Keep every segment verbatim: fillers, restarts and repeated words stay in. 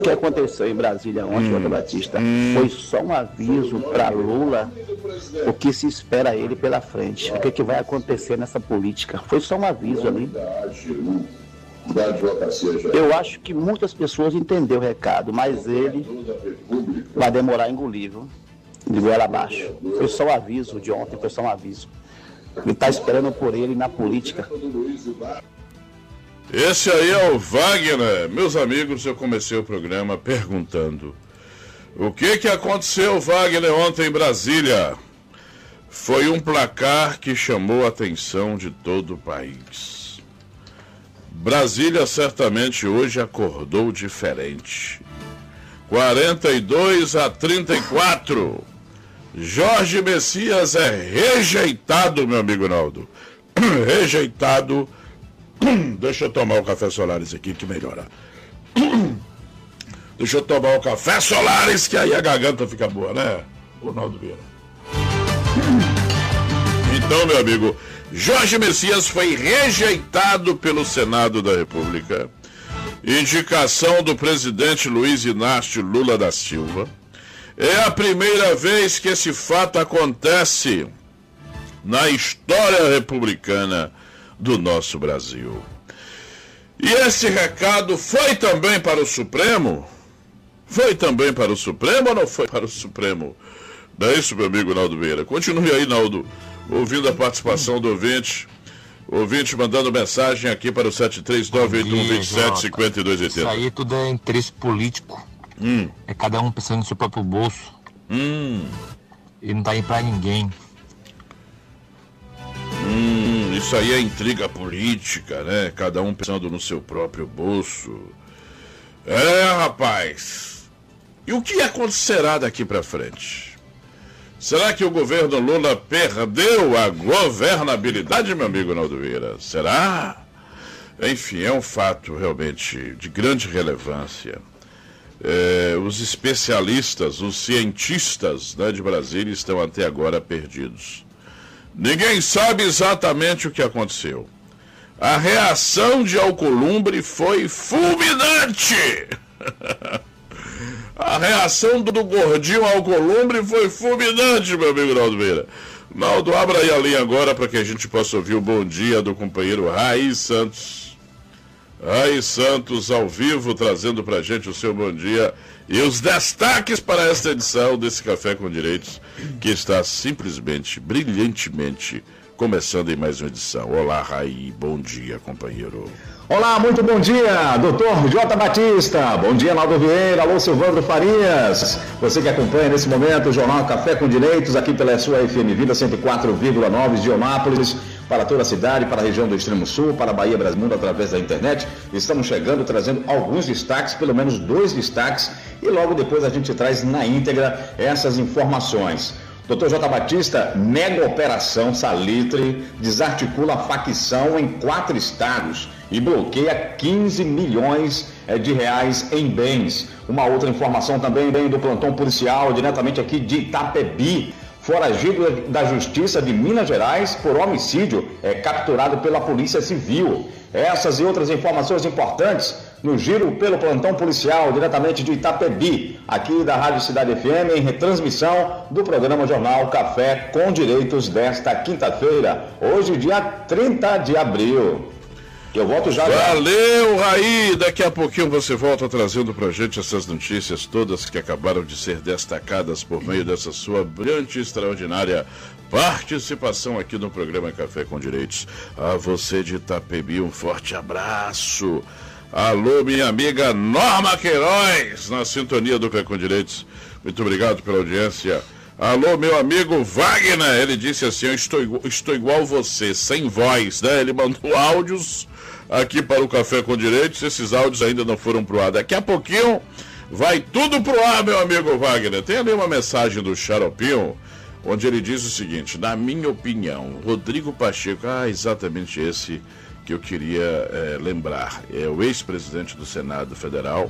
O que aconteceu em Brasília ontem, Jota hum, Batista, hum. foi só um aviso para Lula o que se espera ele pela frente, o que, que vai acontecer nessa política. Foi só um aviso ali. Eu acho que muitas pessoas entenderam o recado, mas ele vai demorar a engolir, viu? De goela abaixo. Foi só um aviso de ontem, foi só um aviso. Ele está esperando por ele na política. Esse aí é o Wagner. Meus amigos, eu comecei o programa perguntando: o que que aconteceu, Wagner, ontem em Brasília? Foi um placar que chamou a atenção de todo o país. Brasília certamente hoje acordou diferente. quarenta e dois a trinta e quatro. Jorge Messias é rejeitado, meu amigo Naldo. Rejeitado. Deixa eu tomar o café Solaris aqui que melhora. Deixa eu tomar o café Solaris que aí a garganta fica boa, né, Ronaldo Vieira? Então, meu amigo, Jorge Messias foi rejeitado pelo Senado da República. Indicação do presidente Luiz Inácio Lula da Silva. É a primeira vez que esse fato acontece na história republicana do nosso Brasil. E esse recado foi também para o Supremo? Foi também para o Supremo ou não foi para o Supremo? Não é isso, meu amigo Naldo Vieira? Continue aí, Naldo, ouvindo a participação do ouvinte. Ouvinte mandando mensagem aqui para o sete três nove oito um dois sete cinco dois oito zero. Isso aí tudo é interesse político. Hum. É cada um pensando no seu próprio bolso. Hum. E não tá aí pra ninguém. Hum, isso aí é intriga política, né? Cada um pensando no seu próprio bolso. É, rapaz. E o que acontecerá daqui pra frente? Será que o governo Lula perdeu a governabilidade, meu amigo Naldo Vieira? Será? Enfim, é um fato realmente de grande relevância. É, os especialistas, os cientistas, né, de Brasília estão até agora perdidos. Ninguém sabe exatamente o que aconteceu. A reação de Alcolumbre foi fulminante. A reação do gordinho Alcolumbre foi fulminante, meu amigo Naldo Vieira. Naldo, abra aí a linha agora para que a gente possa ouvir o bom dia do companheiro Raí Santos. Raí Santos ao vivo, trazendo pra gente o seu bom dia e os destaques para esta edição desse Café com Direitos, que está simplesmente, brilhantemente começando em mais uma edição. Olá, Raí, bom dia, companheiro. Olá, muito bom dia, doutor Jota Batista. Bom dia, Naldo Vieira. Alô, Silvandro Farias. Você que acompanha nesse momento o Jornal Café com Direitos, aqui pela sua F M Vida cento e quatro vírgula nove de Dionápolis, para toda a cidade, para a região do Extremo Sul, para a Bahia Brasmundo, através da internet. Estamos chegando, trazendo alguns destaques, pelo menos dois destaques, e logo depois a gente traz na íntegra essas informações. doutor Jota Batista, mega operação Salitre, desarticula a facção em quatro estados e bloqueia quinze milhões de reais em bens. Uma outra informação também vem do plantão policial, diretamente aqui de Itapebi. Foragido da Justiça de Minas Gerais por homicídio, é capturado pela Polícia Civil. Essas e outras informações importantes no giro pelo plantão policial, diretamente de Itapebi, aqui da Rádio Cidade F M, em retransmissão do programa Jornal Café com Direitos desta quinta-feira, hoje, dia trinta de abril. Eu volto já. Valeu, Raí! Daqui a pouquinho você volta trazendo pra gente essas notícias todas que acabaram de ser destacadas por meio dessa sua brilhante e extraordinária participação aqui no programa Café com Direitos. A você de Itapebi, um forte abraço. Alô, minha amiga Norma Queiroz, na sintonia do Café com Direitos. Muito obrigado pela audiência. Alô, meu amigo Wagner, ele disse assim: eu estou, estou igual você, sem voz, né? Ele mandou áudios aqui para o Café com Direitos, esses áudios ainda não foram pro ar. Daqui a pouquinho vai tudo pro ar, meu amigo Wagner. Tem ali uma mensagem do Xaropinho, onde ele diz o seguinte: na minha opinião, Rodrigo Pacheco, ah, exatamente esse que eu queria é, lembrar, é o ex-presidente do Senado Federal,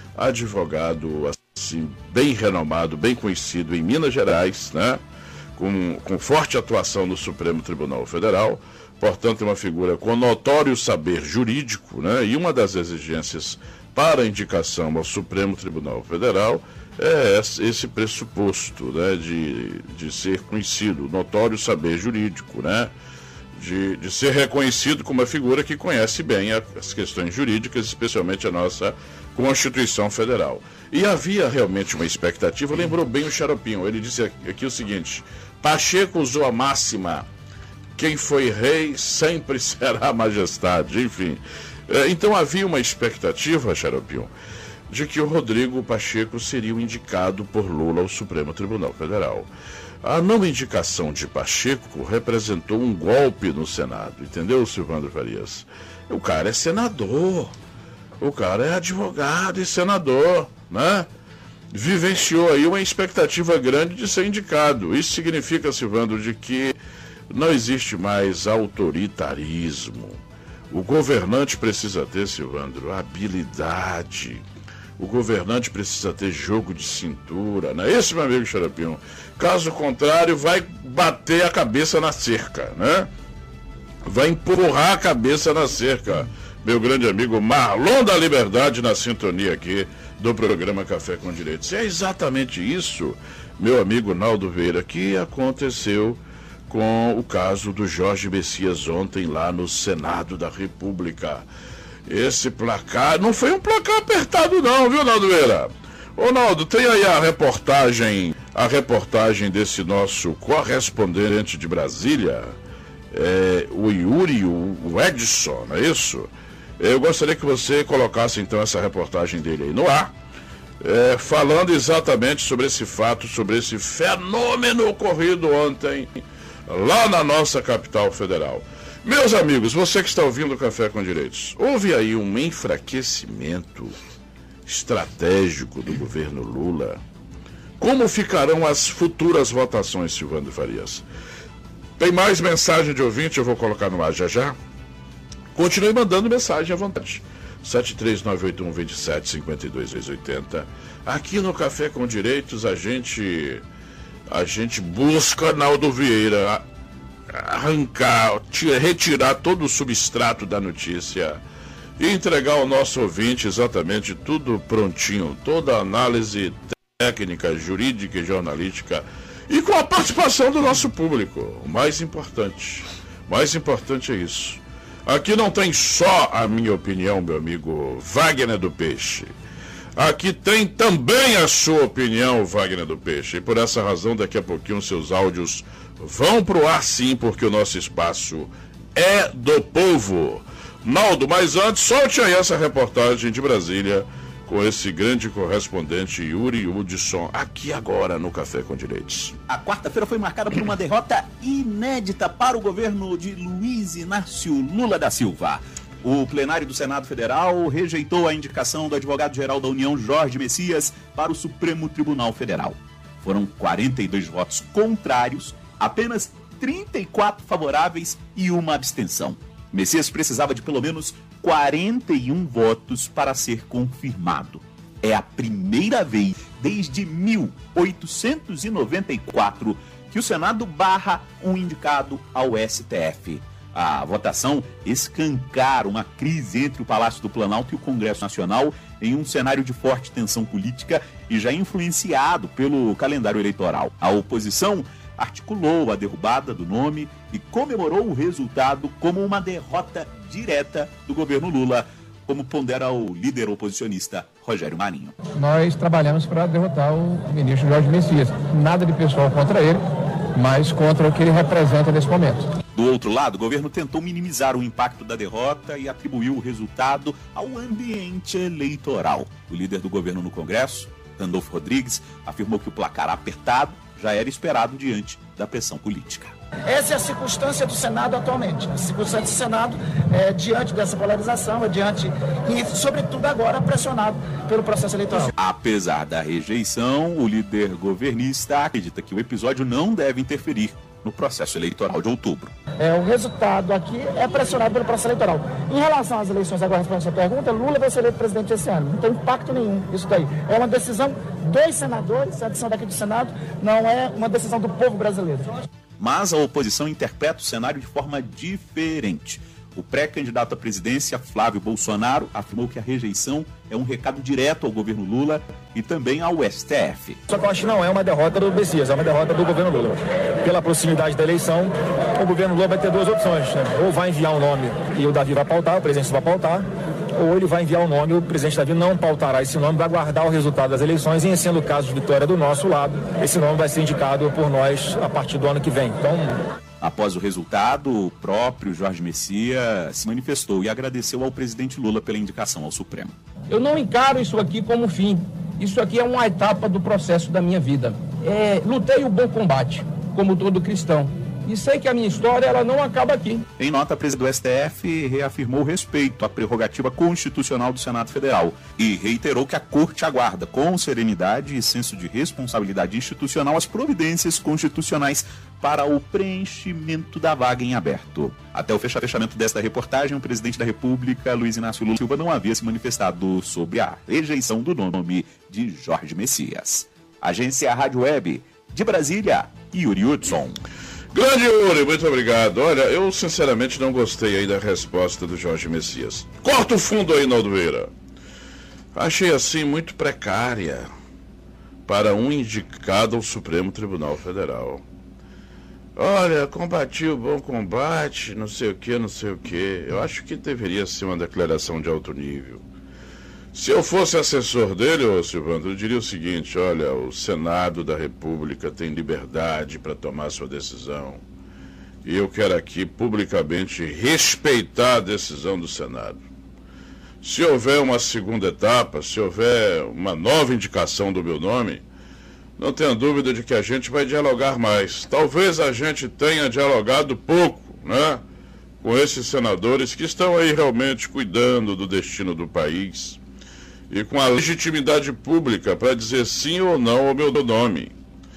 advogado assim, bem renomado, bem conhecido em Minas Gerais, né? com, com forte atuação no Supremo Tribunal Federal, portanto é uma figura com notório saber jurídico, né? E uma das exigências para a indicação ao Supremo Tribunal Federal é esse pressuposto, né, de, de ser conhecido, notório saber jurídico, né, de, de ser reconhecido como uma figura que conhece bem as questões jurídicas, especialmente a nossa Constituição Federal. E havia realmente uma expectativa, lembrou bem o Xaropinho, ele disse aqui o seguinte: Pacheco usou a máxima, quem foi rei sempre será majestade, enfim. Então havia uma expectativa, Xaropinho, de que o Rodrigo Pacheco seria o indicado por Lula ao Supremo Tribunal Federal. A não indicação de Pacheco representou um golpe no Senado, entendeu, Silvandro Farias? O cara é senador, o cara é advogado e senador, né? Vivenciou aí uma expectativa grande de ser indicado. Isso significa, Silvandro, de que não existe mais autoritarismo. O governante precisa ter, Silvandro, habilidade. O governante precisa ter jogo de cintura, não é isso, meu amigo Xaropinho? Caso contrário, vai bater a cabeça na cerca, né? Vai empurrar a cabeça na cerca. Meu grande amigo Marlon da Liberdade na sintonia aqui do programa Café com Direitos. É exatamente isso, meu amigo Naldo Vieira, que aconteceu com o caso do Jorge Messias ontem lá no Senado da República. Esse placar não foi um placar apertado não, viu, Naldo Vieira? Ô Naldo, tem aí a reportagem, a reportagem desse nosso correspondente de Brasília, é, o Yuri, o Edson, não é isso? Eu gostaria que você colocasse então essa reportagem dele aí no ar, é, falando exatamente sobre esse fato, sobre esse fenômeno ocorrido ontem lá na nossa capital federal. Meus amigos, você que está ouvindo o Café com Direitos, houve aí um enfraquecimento estratégico do governo Lula. Como ficarão as futuras votações, Silvandro Farias? Tem mais mensagem de ouvinte, eu vou colocar no ar já já. Continue mandando mensagem à vontade. sete três nove oito um, dois sete cinco dois oito zero. Aqui no Café com Direitos a gente... A gente busca, Naldo Vieira, arrancar, retirar todo o substrato da notícia e entregar ao nosso ouvinte exatamente tudo prontinho, toda a análise técnica, jurídica e jornalística, e com a participação do nosso público. O mais importante, o mais importante é isso. Aqui não tem só a minha opinião, meu amigo Wagner do Peixe. Aqui tem também a sua opinião, Wagner do Peixe. E por essa razão, daqui a pouquinho, seus áudios vão pro ar sim, porque o nosso espaço é do povo. Naldo, mas antes, solte aí essa reportagem de Brasília com esse grande correspondente Yuri Hudson, aqui agora no Café com Direitos. A quarta-feira foi marcada por uma derrota inédita para o governo de Luiz Inácio Lula da Silva. O plenário do Senado Federal rejeitou a indicação do advogado-geral da União, Jorge Messias, para o Supremo Tribunal Federal. Foram quarenta e dois votos contrários, apenas trinta e quatro favoráveis e uma abstenção. Messias precisava de pelo menos quarenta e um votos para ser confirmado. É a primeira vez desde mil oitocentos e noventa e quatro que o Senado barra um indicado ao S T F. A votação escancara uma crise entre o Palácio do Planalto e o Congresso Nacional em um cenário de forte tensão política e já influenciado pelo calendário eleitoral. A oposição articulou a derrubada do nome e comemorou o resultado como uma derrota direta do governo Lula, como pondera o líder oposicionista Rogério Marinho. Nós trabalhamos para derrotar o ministro Jorge Messias. Nada de pessoal contra ele, mas contra o que ele representa nesse momento. Do outro lado, o governo tentou minimizar o impacto da derrota e atribuiu o resultado ao ambiente eleitoral. O líder do governo no Congresso, Randolfo Rodrigues, afirmou que o placar apertado já era esperado diante da pressão política. Essa é a circunstância do Senado atualmente. A circunstância do Senado é diante dessa polarização, é diante e, sobretudo, agora pressionado pelo processo eleitoral. Apesar da rejeição, o líder governista acredita que o episódio não deve interferir no processo eleitoral de outubro. É, o resultado aqui é pressionado pelo processo eleitoral. Em relação às eleições, agora respondendo a sua pergunta, Lula vai ser eleito presidente esse ano. Não tem impacto nenhum isso daí. É uma decisão dos senadores, a decisão daqui do Senado não é uma decisão do povo brasileiro. Mas a oposição interpreta o cenário de forma diferente. O pré-candidato à presidência, Flávio Bolsonaro, afirmou que a rejeição é um recado direto ao governo Lula e também ao S T F. Só que eu acho que não é uma derrota do Messias, é uma derrota do governo Lula. Pela proximidade da eleição, o governo Lula vai ter duas opções, né? Ou vai enviar um nome e o Davi vai pautar, o presidente vai pautar, ou ele vai enviar um nome e o presidente Davi não pautará esse nome, vai aguardar o resultado das eleições e, sendo o caso de vitória do nosso lado, esse nome vai ser indicado por nós a partir do ano que vem. Então... Após o resultado, o próprio Jorge Messias se manifestou e agradeceu ao presidente Lula pela indicação ao Supremo. Eu não encaro isso aqui como fim. Isso aqui é uma etapa do processo da minha vida. É, lutei o bom combate, como todo cristão. E sei que a minha história ela não acaba aqui. Em nota, a presidente do S T F reafirmou o respeito à prerrogativa constitucional do Senado Federal e reiterou que a Corte aguarda com serenidade e senso de responsabilidade institucional as providências constitucionais para o preenchimento da vaga em aberto. Até o fechamento desta reportagem, o presidente da República, Luiz Inácio Lula Silva, não havia se manifestado sobre a rejeição do nome de Jorge Messias. Agência Rádio Web de Brasília, Yuri Hudson. Grande Yuri, muito obrigado. Olha, eu sinceramente não gostei aí da resposta do Jorge Messias. Corta o fundo aí, Naldo Vieira. Achei assim muito precária para um indicado ao Supremo Tribunal Federal. Olha, combati o bom combate, não sei o que, não sei o que. Eu acho que deveria ser uma declaração de alto nível. Se eu fosse assessor dele, ô Silvandro, eu diria o seguinte: olha, o Senado da República tem liberdade para tomar sua decisão. E eu quero aqui publicamente respeitar a decisão do Senado. Se houver uma segunda etapa, se houver uma nova indicação do meu nome, não tenha dúvida de que a gente vai dialogar mais. Talvez a gente tenha dialogado pouco, né, com esses senadores que estão aí realmente cuidando do destino do país e com a legitimidade pública para dizer sim ou não ao meu nome.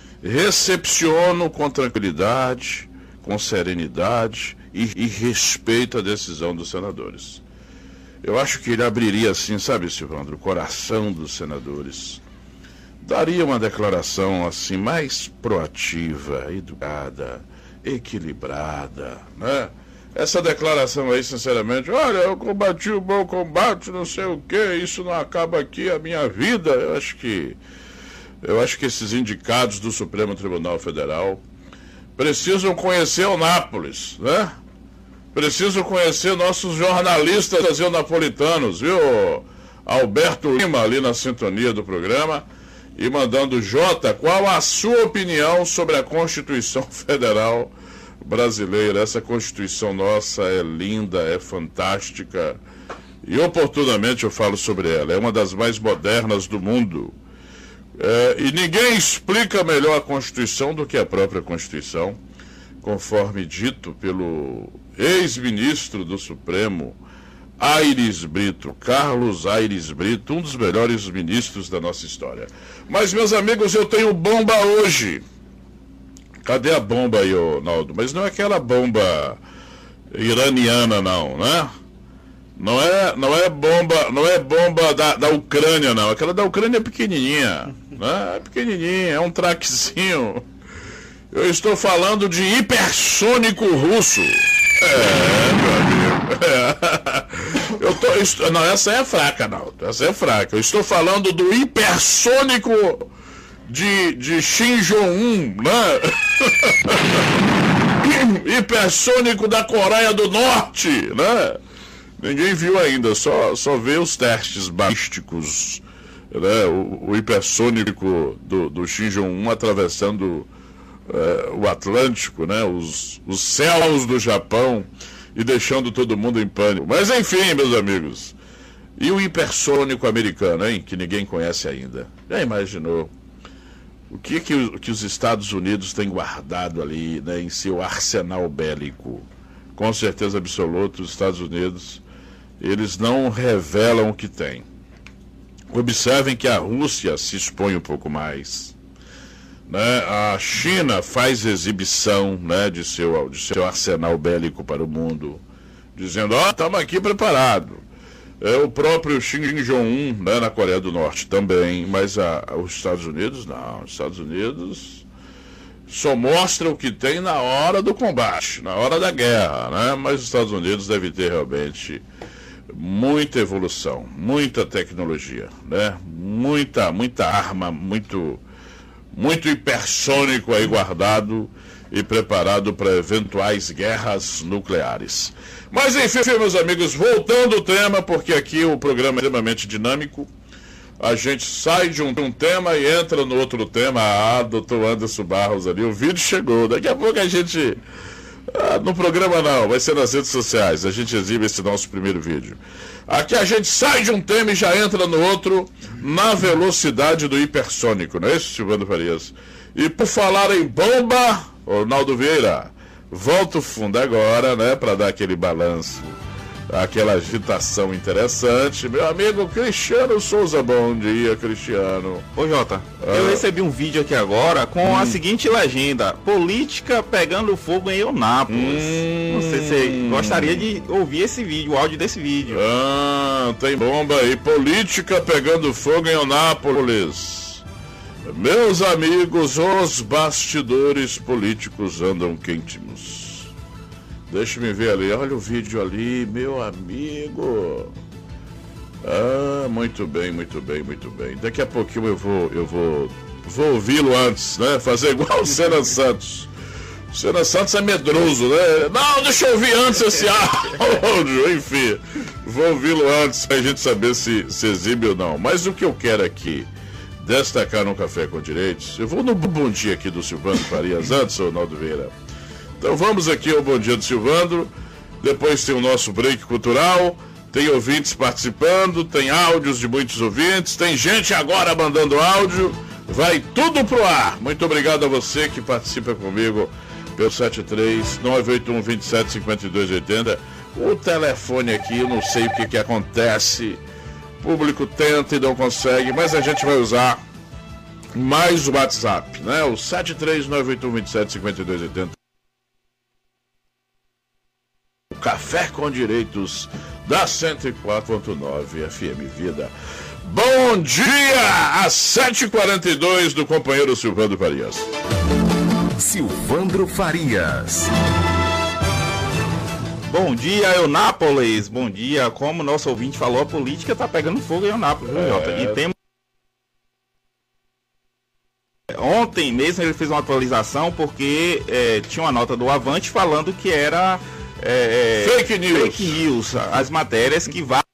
Recepciono com tranquilidade, com serenidade e, e respeito a decisão dos senadores. Eu acho que ele abriria assim, sabe, Silvandro, o coração dos senadores. Daria uma declaração assim mais proativa, educada, equilibrada, né? Essa declaração aí, sinceramente, olha, eu combati o bom combate, não sei o que, isso não acaba aqui, a minha vida. Eu acho que eu acho que esses indicados do Supremo Tribunal Federal precisam conhecer o Nápoles, né? Precisam conhecer nossos jornalistas napolitanos, viu? Alberto Lima ali na sintonia do programa e mandando: Jota, qual a sua opinião sobre a Constituição Federal brasileira? Essa Constituição nossa é linda, é fantástica e oportunamente eu falo sobre ela. É uma das mais modernas do mundo. É, e ninguém explica melhor a Constituição do que a própria Constituição, conforme dito pelo ex-ministro do Supremo, Aires Brito, Carlos Aires Brito, um dos melhores ministros da nossa história. Mas, meus amigos, eu tenho bomba hoje. Cadê a bomba aí, ô Naldo? Mas não é aquela bomba iraniana, não, né? Não é, não é bomba, não é bomba da, da Ucrânia, não. Aquela da Ucrânia é pequenininha, né? É pequenininha, é um traquezinho. Eu estou falando de hipersônico russo. É, meu amigo. É. Eu tô, est... Não, essa é fraca, Naldo. Essa é fraca. Eu estou falando do hipersônico de, de Kim Jong-un, né? Hipersônico da Coreia do Norte, né? Ninguém viu ainda, só, só vê os testes balísticos, né? O, o hipersônico do, do Kim Jong-un atravessando é, o Atlântico, né? Os, os céus do Japão e deixando todo mundo em pânico. Mas enfim, meus amigos, e o hipersônico americano, hein? Que ninguém conhece ainda. Já imaginou? O que, que, que os Estados Unidos têm guardado ali, né, em seu arsenal bélico? Com certeza absoluta, os Estados Unidos, eles não revelam o que tem. Observem que a Rússia se expõe um pouco mais, né? A China faz exibição, né, de, seu, de seu arsenal bélico para o mundo, dizendo: ó, oh, estamos aqui preparados. É, o próprio Kim Jong-un, né, na Coreia do Norte também, mas a, a, os Estados Unidos não. Os Estados Unidos só mostra o que tem na hora do combate, na hora da guerra, né? Mas os Estados Unidos devem ter realmente muita evolução, muita tecnologia, né? Muita, muita arma, muito, muito hipersônico aí guardado e preparado para eventuais guerras nucleares. Mas enfim, meus amigos, voltando ao tema, porque aqui o programa é extremamente dinâmico. A gente sai de um, um tema e entra no outro tema. Ah, doutor Anderson Barros ali, o vídeo chegou. Daqui a pouco a gente... Ah, no programa não, vai ser nas redes sociais. A gente exibe esse nosso primeiro vídeo. Aqui a gente sai de um tema e já entra no outro na velocidade do hipersônico, não é isso, Silvano Farias? E por falar em bomba, Ronaldo Vieira, volta o fundo agora, né, para dar aquele balanço, aquela agitação interessante. Meu amigo Cristiano Souza, bom dia, Cristiano. Ô Jota, ah. eu recebi um vídeo aqui agora com hum. a seguinte legenda: política pegando fogo em Eunápolis. Hum. Não sei se você gostaria de ouvir esse vídeo, o áudio desse vídeo. Ah, tem bomba aí, política pegando fogo em Eunápolis. Meus amigos, os bastidores políticos andam quentinhos. Deixa-me ver ali, olha o vídeo ali, meu amigo. Ah, muito bem, muito bem, muito bem. Daqui a pouquinho eu vou, eu vou, vou ouvi-lo antes, né? Fazer igual o Senna Santos. O Senna Santos é medroso, né? Não, deixa eu ouvir antes esse áudio, enfim. Vou ouvi-lo antes pra gente saber se, se exibe ou não. Mas o que eu quero aqui destacar no Café com Direitos, eu vou no bom dia aqui do Silvano Farias antes, Ronaldo Vieira. Então vamos aqui ao Bom Dia do Silvandro, depois tem o nosso break cultural, tem ouvintes participando, tem áudios de muitos ouvintes, tem gente agora mandando áudio, vai tudo pro ar. Muito obrigado a você que participa comigo pelo sete três nove oito um, dois sete, cinco dois oito zero. O telefone aqui, eu não sei o que, que acontece, o público tenta e não consegue, mas a gente vai usar mais o WhatsApp, né? O sete três nove oito um, dois sete, cinco dois oito zero. Café com Direitos da cento e quatro ponto nove F M Vida. Bom dia! Às sete e quarenta e dois do companheiro Silvandro Farias. Silvandro Farias. Bom dia, Eunápolis. Bom dia. Como nosso ouvinte falou, a política tá pegando fogo em Eunápolis, viu, Jota? E tem... Ontem mesmo ele fez uma atualização porque é, tinha uma nota do Avante falando que era É, fake news. Fake news, as matérias que vá...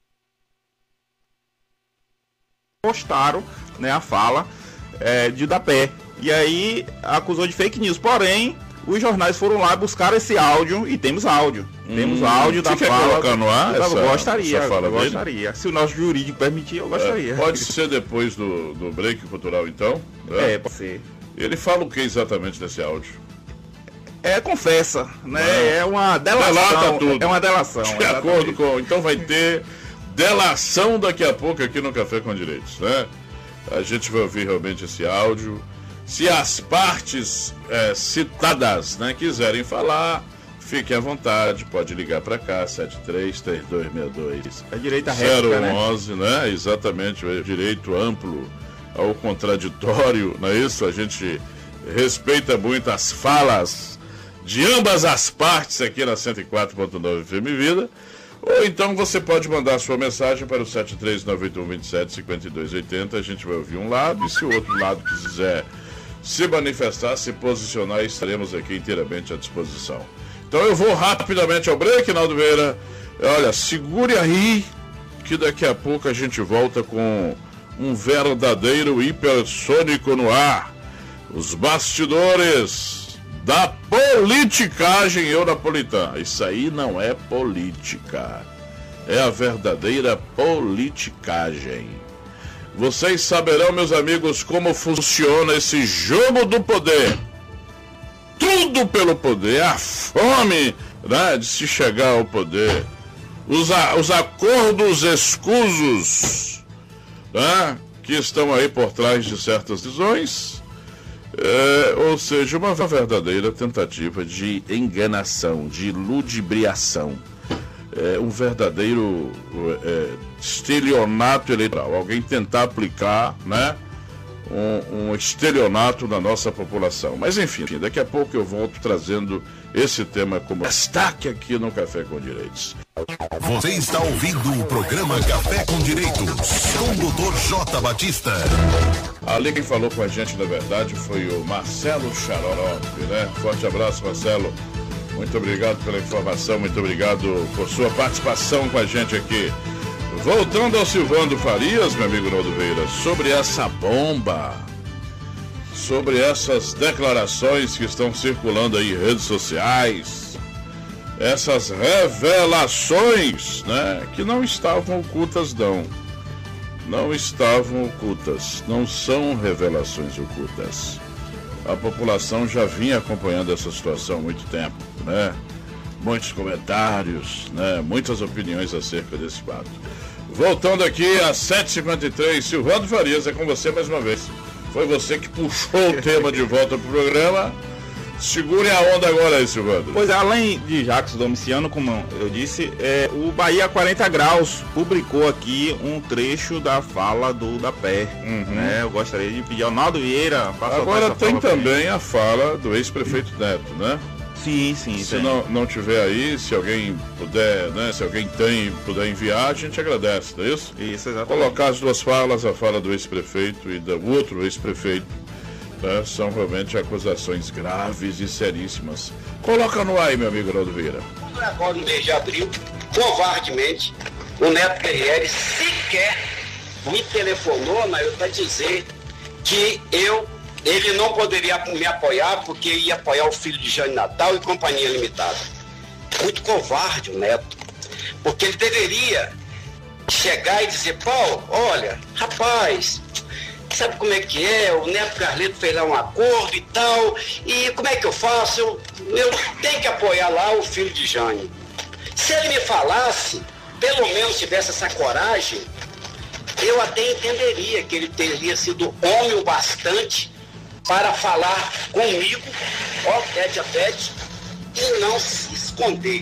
postaram, né, a fala é, de Dapé. E aí acusou de fake news. Porém, os jornais foram lá buscar esse áudio e temos áudio. Hum, temos áudio da você fala. Quer colocar no ar? Eu essa, gostaria, essa fala eu gostaria. Se o nosso jurídico permitir, eu gostaria. É, pode ser depois do, do break cultural, então? É, é, pode ser. Ele fala o que exatamente nesse áudio? É, confessa, né? É, é uma delação. Delata tudo. É uma delação. De acordo com... Então vai ter delação daqui a pouco aqui no Café com Direitos, né? A gente vai ouvir realmente esse áudio. Se as partes é, citadas, né, quiserem falar, fiquem à vontade. Pode ligar para cá, sete três três dois seis dois. É direito à réplica, zero onze, né? né? Exatamente, é direito amplo ao contraditório, não é isso? A gente respeita muito as falas de ambas as partes aqui na cento e quatro ponto nove F M Vida, ou então você pode mandar sua mensagem para o sete três nove oito um, dois sete, cinco dois oito zero, a gente vai ouvir um lado, e se o outro lado quiser se manifestar, se posicionar, estaremos aqui inteiramente à disposição. Então eu vou rapidamente ao break, Naldo Vieira. Olha, segure aí, que daqui a pouco a gente volta com um verdadeiro hipersônico no ar. Os bastidores da politicagem euronapolitana. Isso aí não é política. É a verdadeira politicagem. Vocês saberão, meus amigos, como funciona esse jogo do poder. Tudo pelo poder. A fome, né, de se chegar ao poder. Os, a, os acordos escusos, né, que estão aí por trás de certas decisões. É, ou seja, uma verdadeira tentativa de enganação, de ludibriação, é, um verdadeiro é, estelionato eleitoral. Alguém tentar aplicar, né, um, um estelionato da nossa população. Mas enfim, daqui a pouco eu volto trazendo esse tema como destaque aqui no Café com Direitos. Você está ouvindo o programa Café com Direitos, com o doutor J. Batista. Ali quem falou com a gente, na verdade, foi o Marcelo Xarope, né? Forte abraço, Marcelo. Muito obrigado pela informação, muito obrigado por sua participação com a gente aqui. Voltando ao Silvando Farias, meu amigo Naldo Vieira, sobre essa bomba, sobre essas declarações que estão circulando aí em redes sociais, essas revelações, né, que não estavam ocultas, não. Não estavam ocultas, não são revelações ocultas. A população já vinha acompanhando essa situação há muito tempo, né? Muitos comentários, né? Muitas opiniões acerca desse fato. Voltando aqui às sete e cinquenta e três, Silvando Farias, é com você mais uma vez. Foi você que puxou o tema de volta para o programa. Segure a onda agora aí, Silvando. Pois é, além de Jacques Domiciano, como eu disse, é, o Bahia quarenta Graus publicou aqui um trecho da fala do da Pé. Uhum. Né? Eu gostaria de pedir ao Naldo Vieira. Agora tem também a fala do ex-prefeito Neto, né? Sim, sim. Se não, não tiver aí, se alguém puder, né? Se alguém tem, puder enviar, a gente agradece, não é isso? Isso, exatamente. Colocar as duas falas, a fala do ex-prefeito e do outro ex-prefeito. Né, são realmente acusações graves e seríssimas. Coloca no ar aí, meu amigo Naldo Vieira. Agora, no mês de abril, covardemente, o Neto Guerrieri sequer me telefonou, Nail, para dizer que eu, ele não poderia me apoiar porque ia apoiar o filho de Jane Natal e Companhia Limitada. Muito covarde o Neto, porque ele deveria chegar e dizer: Paulo, olha, rapaz, sabe como é que é? O Neto Carleto fez lá um acordo e tal, e como é que eu faço? Eu, eu tenho que apoiar lá o filho de Jane. Se ele me falasse, pelo menos tivesse essa coragem, eu até entenderia que ele teria sido homem o bastante para falar comigo, ó, tete a tete, e não se esconder.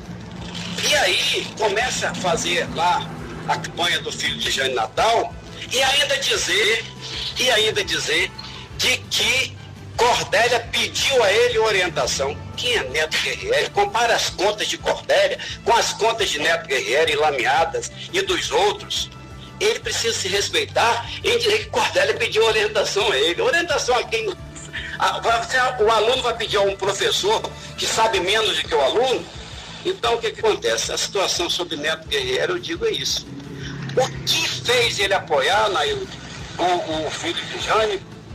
E aí começa a fazer lá a campanha do filho de Jane Natal, e ainda dizer, e ainda dizer de que Cordélia pediu a ele orientação. Quem é Neto Guerrieri? Compara as contas de Cordélia com as contas de Neto Guerrieri, lameadas, e dos outros. Ele precisa se respeitar em dizer que Cordélia pediu orientação a ele. Orientação a quem? O aluno vai pedir a um professor que sabe menos do que o aluno? Então, o que, que acontece? A situação sobre Neto Guerrieri, eu digo, é isso. O que fez ele apoiar, Nailton, o, o filho de Jane?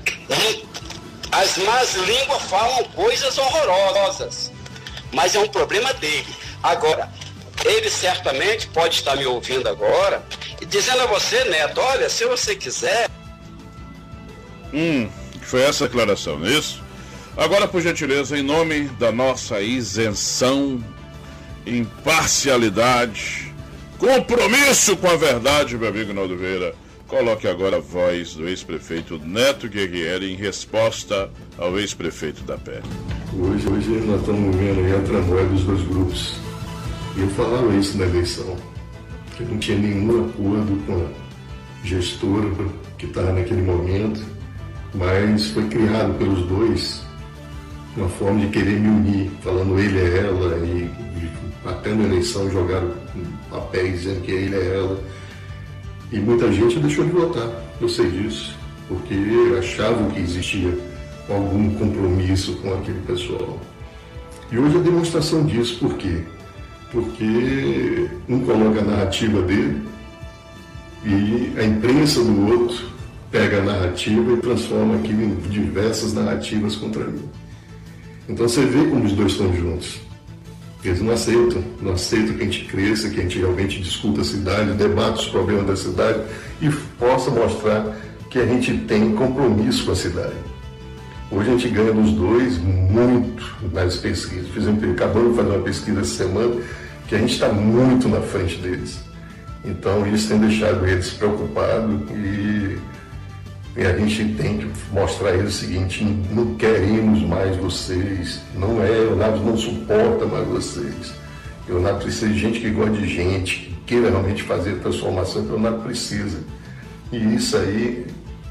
As más línguas falam coisas horrorosas, mas é um problema dele. Agora, ele certamente pode estar me ouvindo agora e dizendo a você, Neto, olha, se você quiser... Hum, foi essa declaração, não é isso? Agora, por gentileza, em nome da nossa isenção, imparcialidade, compromisso com a verdade, meu amigo Naldo Vieira, coloque agora a voz do ex-prefeito Neto Guerrieri em resposta ao ex-prefeito da P E. Hoje, hoje nós estamos vendo aí a tramóia dos dois grupos. E eu falava isso na eleição, que não tinha nenhum acordo com a gestora que estava naquele momento, mas foi criado pelos dois uma forma de querer me unir, falando ele é ela, e até na eleição jogaram papéis dizendo que ele é ela. E muita gente deixou de votar, eu sei disso, porque achavam que existia algum compromisso com aquele pessoal. E hoje a demonstração disso, por quê? Porque um coloca a narrativa dele e a imprensa do outro pega a narrativa e transforma aquilo em diversas narrativas contra mim. Então você vê como os dois estão juntos. Eles não aceitam, não aceitam que a gente cresça, que a gente realmente discuta a cidade, debate os problemas da cidade e possa mostrar que a gente tem compromisso com a cidade. Hoje a gente ganha dos dois muito nas pesquisas. Fizemos, acabamos de fazer uma pesquisa essa semana que a gente está muito na frente deles. Então isso tem deixado eles preocupados e, e a gente tem que mostrar a eles o seguinte: não queremos mais vocês, não é, o Leonardo não suporta mais vocês. O Leonardo precisa de gente que gosta de gente, que queira realmente fazer a transformação que o Leonardo precisa. E isso aí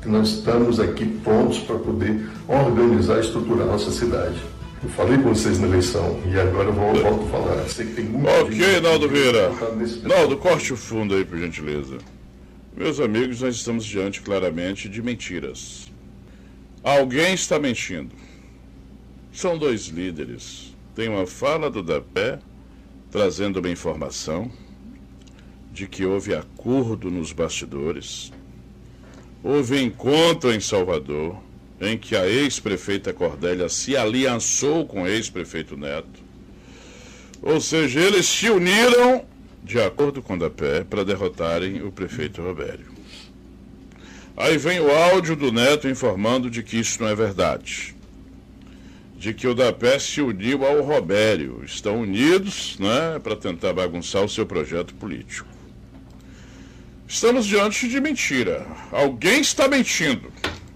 que nós estamos aqui prontos para poder organizar e estruturar a nossa cidade. Eu falei com vocês na eleição e agora eu vou, volto a falar. Sei que tem muito ok, Naldo Vieira. Naldo, corte o fundo aí, por gentileza. Meus amigos, nós estamos diante claramente de mentiras. Alguém está mentindo. São dois líderes. Tem uma fala do D A P E trazendo uma informação de que houve acordo nos bastidores. Houve encontro em Salvador, em que a ex-prefeita Cordélia se aliançou com o ex-prefeito Neto. Ou seja, eles se uniram, de acordo com o D A P E, para derrotarem o prefeito Robério. Aí vem o áudio do Neto informando de que isso não é verdade. De que o D A P E se uniu ao Robério. Estão unidos, né, para tentar bagunçar o seu projeto político. Estamos diante de mentira. Alguém está mentindo.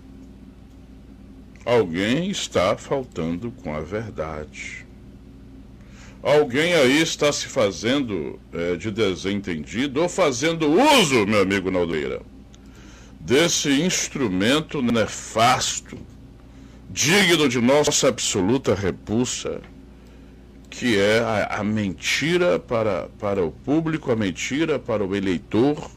Alguém está faltando com a verdade. Alguém aí está se fazendo é, de desentendido ou fazendo uso, meu amigo Naldeira, desse instrumento nefasto, digno de nossa absoluta repulsa, que é a, a mentira para, para o público, a mentira para o eleitor,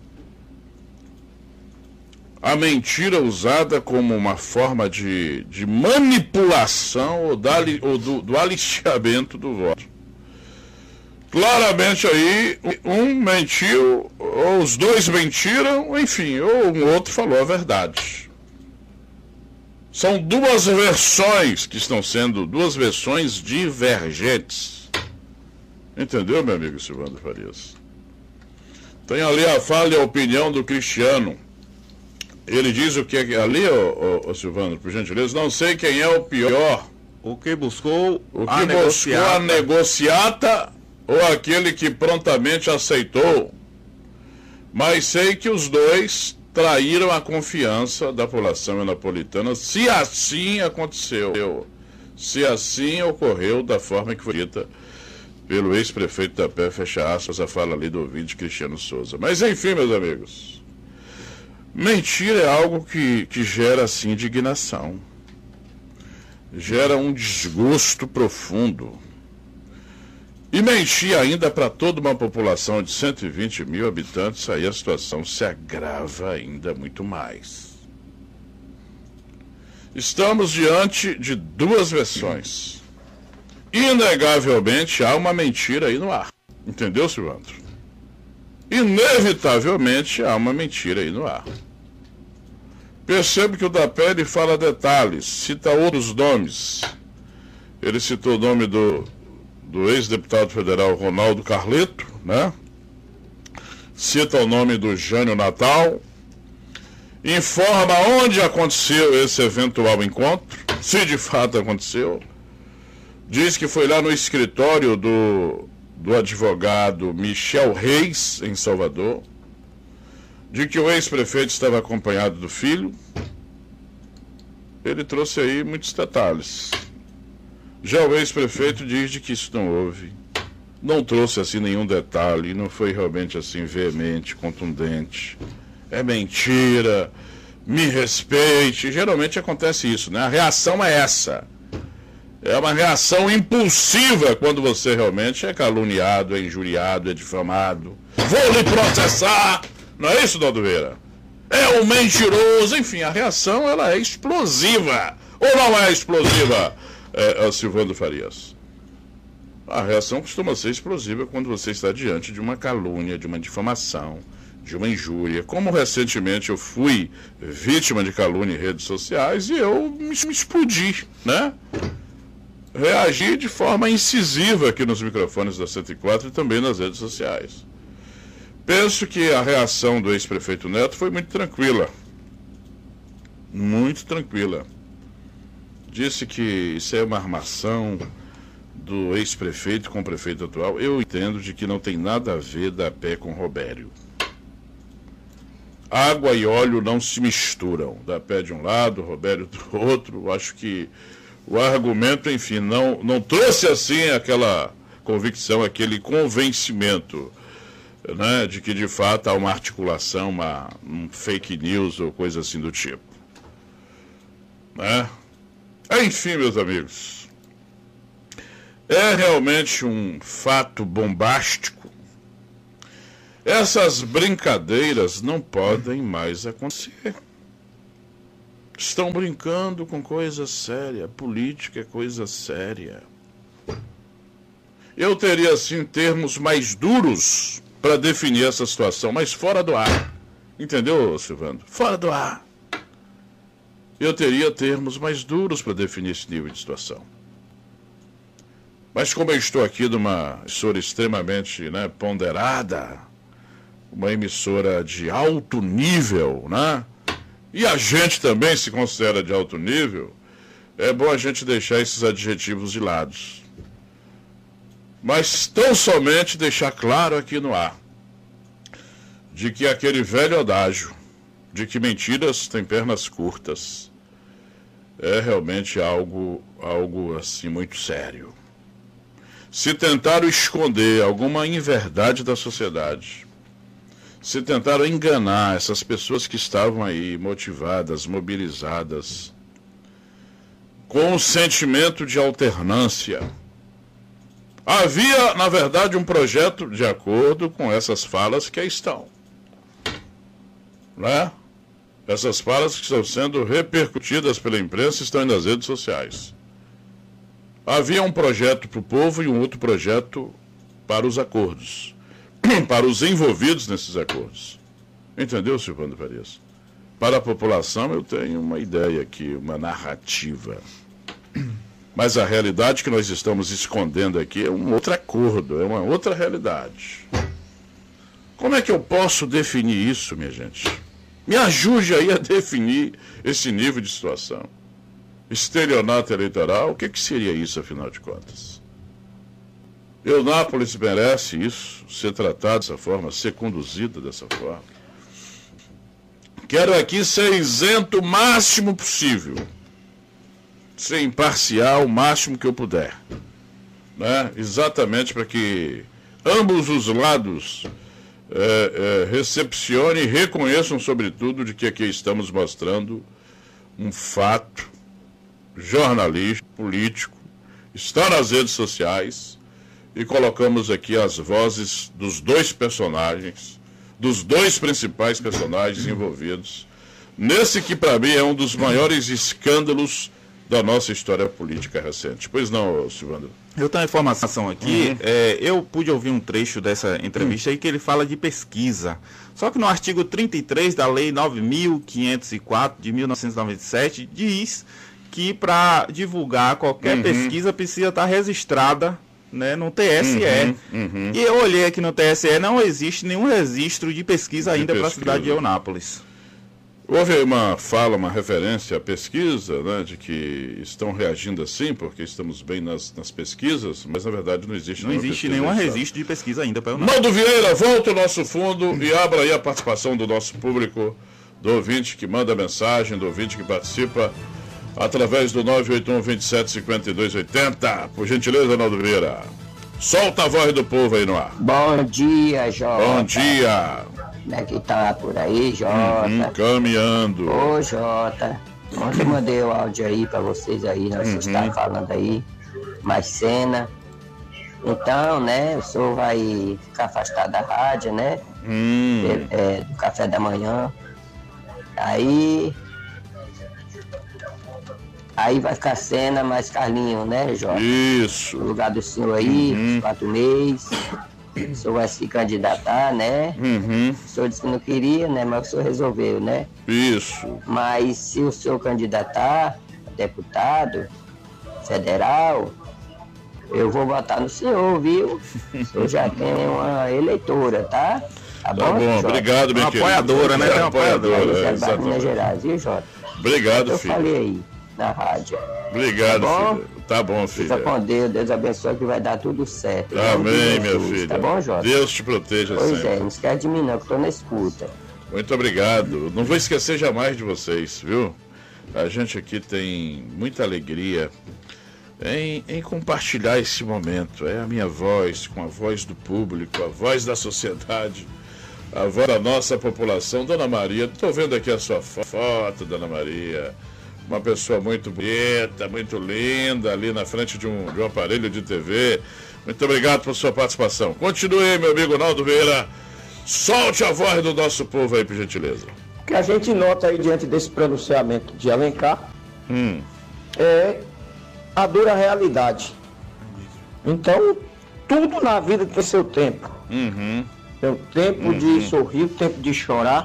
a mentira usada como uma forma de, de manipulação ou, da, ou do, do aliciamento do voto. Claramente aí, um mentiu, ou os dois mentiram, enfim, ou um outro falou a verdade. São duas versões que estão sendo, duas versões divergentes. Entendeu, meu amigo Silvano Farias? Tem ali a fala e a opinião do Cristiano. Ele diz o que é ali, ô, ô, ô Silvano, por gentileza, não sei quem é o pior. O que buscou o que a buscou negociata. a negociata ou aquele que prontamente aceitou. Mas sei que os dois traíram a confiança da população napolitana, se assim aconteceu. Se assim ocorreu da forma que foi dita pelo ex-prefeito da P E, fecha aspas, a fala ali do ouvinte Cristiano Souza. Mas enfim, meus amigos, mentira é algo que, que gera, assim, indignação. Gera um desgosto profundo. E mentir ainda para toda uma população de cento e vinte mil habitantes, aí a situação se agrava ainda muito mais. Estamos diante de duas versões. Inegavelmente há uma mentira aí no ar. Entendeu, Silvandro? Inevitavelmente há uma mentira aí no ar. Percebe que o D A P E ele fala detalhes, cita outros nomes. Ele citou o nome do, do ex-deputado federal Ronaldo Carleto, né? Cita o nome do Jânio Natal. Informa onde aconteceu esse eventual encontro, se de fato aconteceu. Diz que foi lá no escritório do, do advogado Michel Reis, em Salvador. De que o ex-prefeito estava acompanhado do filho. Ele trouxe aí muitos detalhes. Já o ex-prefeito diz de que isso não houve. Não trouxe assim nenhum detalhe, não foi realmente assim veemente, contundente. É mentira, me respeite. Geralmente acontece isso, né? A reação é essa. É uma reação impulsiva quando você realmente é caluniado, é injuriado, é difamado. Vou lhe processar! Não é isso, Naldo Vieira? É um mentiroso. Enfim, a reação ela é explosiva. Ou não é explosiva, é, é, Silvano Farias? A reação costuma ser explosiva quando você está diante de uma calúnia, de uma difamação, de uma injúria. Como recentemente eu fui vítima de calúnia em redes sociais e eu me, me explodi, né? Reagi de forma incisiva aqui nos microfones da cento e quatro e também nas redes sociais. Penso que a reação do ex-prefeito Neto foi muito tranquila. Muito tranquila. Disse que isso é uma armação do ex-prefeito com o prefeito atual. Eu entendo de que não tem nada a ver da P E com Robério. Água e óleo não se misturam. Da P E de um lado, Robério do outro. Acho que o argumento, enfim, não, não trouxe assim aquela convicção, aquele convencimento, né, de que de fato há uma articulação, uma, um fake news ou coisa assim do tipo. né? Enfim, meus amigos, é realmente um fato bombástico. Essas brincadeiras não podem mais acontecer. Estão brincando com coisa séria. Política é coisa séria. Eu teria, assim, termos mais duros para definir essa situação, mas fora do ar. Entendeu, Silvando? Fora do ar. Eu teria termos mais duros para definir esse nível de situação. Mas como eu estou aqui numa emissora extremamente, né, ponderada, uma emissora de alto nível, né? E a gente também se considera de alto nível, é bom a gente deixar esses adjetivos de lado. Mas tão somente deixar claro aqui no ar, de que aquele velho adágio, de que mentiras têm pernas curtas, é realmente algo, algo assim muito sério. Se tentaram esconder alguma inverdade da sociedade, se tentaram enganar essas pessoas que estavam aí motivadas, mobilizadas, com o sentimento de alternância. Havia, na verdade, um projeto de acordo com essas falas que aí estão, né? Essas falas que estão sendo repercutidas pela imprensa estão nas redes sociais. Havia um projeto para o povo e um outro projeto para os acordos, para os envolvidos nesses acordos. Entendeu, Silvando Farias? Para a população eu tenho uma ideia aqui, uma narrativa. Mas a realidade que nós estamos escondendo aqui é um outro acordo, é uma outra realidade. Como é que eu posso definir isso, minha gente? Me ajude aí a definir esse nível de situação. Estelionato eleitoral, o que, que seria isso, afinal de contas? Eunápolis merece isso, ser tratado dessa forma, ser conduzida dessa forma. Quero aqui ser isento o máximo possível, ser imparcial o máximo que eu puder, né? Exatamente para que ambos os lados é, é, recepcionem e reconheçam, sobretudo, de que aqui estamos mostrando um fato jornalístico, político, está nas redes sociais, e colocamos aqui as vozes dos dois personagens, dos dois principais personagens envolvidos, nesse que para mim é um dos maiores escândalos da nossa história política recente. Pois não, Silvando? Eu tenho uma informação aqui, uhum. é, eu pude ouvir um trecho dessa entrevista uhum. aí que ele fala de pesquisa. Só que no artigo trinta e três da Lei nove mil quinhentos e quatro de mil novecentos e noventa e sete diz que para divulgar qualquer uhum. pesquisa precisa estar registrada, né, no T S E. Uhum, uhum. E eu olhei aqui no T S E, não existe nenhum registro de pesquisa de ainda para a cidade de Eunápolis. Houve uma fala, uma referência à pesquisa, né, de que estão reagindo assim, porque estamos bem nas, nas pesquisas, mas na verdade não existe Não existe nenhum registro de pesquisa ainda para Eunápolis. Naldo Vieira, volta ao nosso fundo e abra aí a participação do nosso público, do ouvinte que manda mensagem, do ouvinte que participa, através do nove oito um, vinte e sete, cinquenta e dois, oitenta. Por gentileza, Naldo Vieira. Solta a voz do povo aí no ar. Bom dia, Jota. Bom dia. Como é que tá por aí, Jota? Uhum, caminhando. Ô, Jota. Ontem eu mandei o áudio aí pra vocês aí, nós uhum. estavam falando aí, mais cena. Então, né, o senhor vai ficar afastado da rádio, né? Hum. É, é, do café da manhã. Aí... Aí vai ficar cena mais Carlinho, né, Jota? Isso. No lugar do senhor aí, uhum. quatro meses. O senhor vai se candidatar, né? Uhum. O senhor disse que não queria, né? Mas o senhor resolveu, né? Isso. Mas se o senhor candidatar a deputado federal, eu vou votar no senhor, viu? O senhor já tem uma eleitora, tá? Tá, tá bom, bom. Obrigado, minha querida. Apoiadora, né? É uma apoiadora, é, é, Minas Gerais, viu, Jota? Obrigado, eu filho. Eu falei aí, na rádio. Obrigado, tá filho. Tá bom, filho. Fica com Deus, Deus abençoe que vai dar tudo certo. Amém, minha filha. Tá bom, Jota? Deus te proteja pois sempre. Pois é, não esquece de mim não, que eu tô na escuta. Muito obrigado. Não vou esquecer jamais de vocês, viu? A gente aqui tem muita alegria em, em compartilhar esse momento. É a minha voz com a voz do público, a voz da sociedade, a voz da nossa população. Dona Maria, estou vendo aqui a sua foto, Dona Maria. uma pessoa muito bonita, muito linda, ali na frente de um, de um aparelho de T V. Muito obrigado por sua participação. Continue aí, meu amigo Naldo Vieira. Solte a voz do nosso povo aí, por gentileza. O que a gente nota aí diante desse pronunciamento de Alencar hum. é a dura realidade. Então, tudo na vida tem seu tempo. Uhum. Tem o tempo uhum. de sorrir, o tempo de chorar.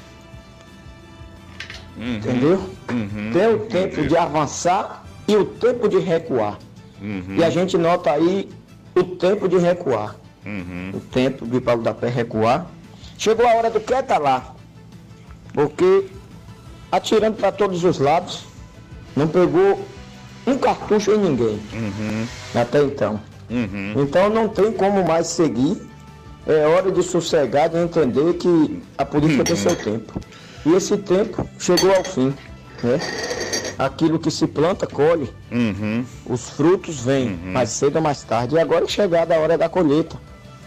Uhum. Entendeu? Uhum. Tem o tempo Entendi. de avançar e o tempo de recuar. Uhum. E a gente nota aí o tempo de recuar. Uhum. O tempo de Paulo da Pé recuar. Chegou a hora do quieta lá. Porque atirando para todos os lados, não pegou um cartucho em ninguém. Uhum. Até então. Uhum. Então não tem como mais seguir. É hora de sossegar, de entender que a política uhum. tem seu tempo. E esse tempo chegou ao fim. Né? Aquilo que se planta, colhe. Uhum. Os frutos vêm, uhum. mais cedo ou mais tarde. E agora é chegada a hora da colheita.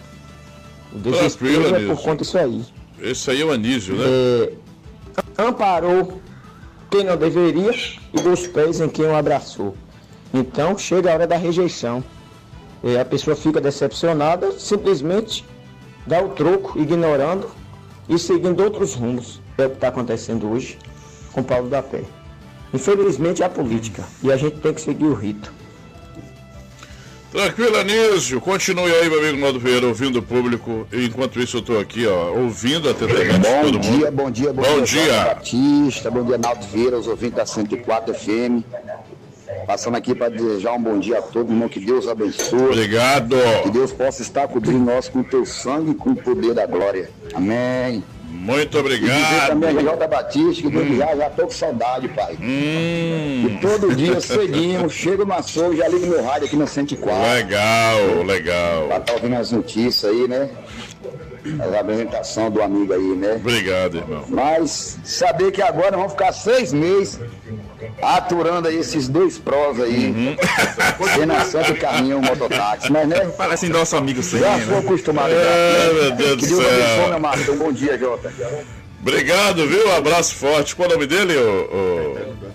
O desespero é por conta disso aí. Esse aí é o Anísio, né? É, amparou quem não deveria e dos pés em quem o abraçou. Então chega a hora da rejeição. É, a pessoa fica decepcionada, simplesmente dá o troco, ignorando e seguindo outros rumos. É o que está acontecendo hoje com Paulo da Pé. Infelizmente é a política e a gente tem que seguir o rito. Tranquilo, Anísio. Continue aí, meu amigo Naldo Vieira, ouvindo o público. Enquanto isso eu estou aqui, ó, ouvindo atentamente bom todo dia, mundo. Bom dia, bom, bom dia. dia. Batista, bom dia, Naldo Vieira, os ouvintes da cento e quatro F M. Passando aqui para desejar um bom dia a todos, irmão, que Deus abençoe. Obrigado. Que Deus possa estar cobrindo nós com o teu sangue e com o poder da glória. Amém. Muito obrigado. E dizer também a Região da Batista, que hum. já estou com saudade, pai. Hum. E todo dia cedinho, chego no açougue, já ligo meu rádio aqui na cento e quatro. Legal, legal. Para estar ouvindo as notícias aí, né? A apresentação do amigo aí, né? Obrigado, irmão. Mas saber que agora vamos ficar seis meses aturando aí esses dois prós aí. Uhum. Renação do caminhão, mototáxi. Mas, né? Parece nosso amigo sempre. Já sou acostumado. É, meu Deus do céu. Que Deus abençoe, meu Marcão. Bom dia, Jota. Obrigado, viu? Um abraço forte. Qual é o nome dele? O, o...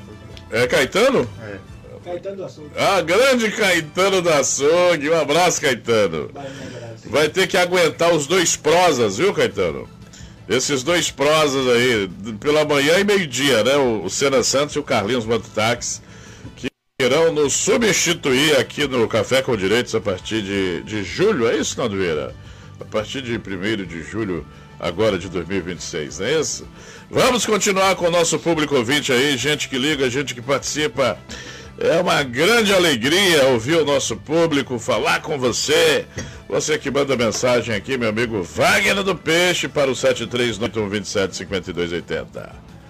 É Caetano? É. Caetano do Açougue. Ah, grande Caetano do Açougue. Um abraço, Caetano. Vai ter que aguentar os dois prosas, viu, Caetano? Esses dois prosas aí, pela manhã e meio-dia, né? O, o Senna Santos e o Carlinhos Mototáxi, que irão nos substituir aqui no Café com Direitos a partir de, de julho. É isso, Naldo Vieira? A partir de primeiro de julho, agora de dois mil e vinte e seis, não é isso? Vamos continuar com o nosso público ouvinte aí, gente que liga, gente que participa. É uma grande alegria ouvir o nosso público, falar com você. Você que manda mensagem aqui, meu amigo Wagner do Peixe, para o sete três nove um dois sete cinco dois oito zero.